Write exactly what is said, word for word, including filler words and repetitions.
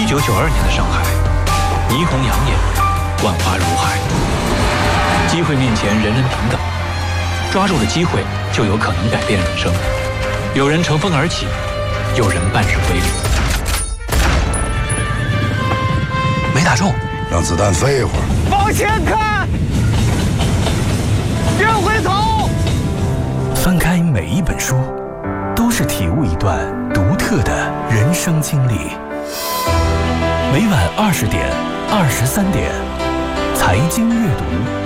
九九二年的上海，霓虹养眼，万花如海。机会面前，人人平等，抓住了机会，就有可能改变人生。有人乘风而起，有人半日归零。没打中， 让子弹飞一会儿。 往前看，别回头。 翻开每一本书，都是体悟一段独特的人生经历。每晚二十点、二十三点，财经阅读。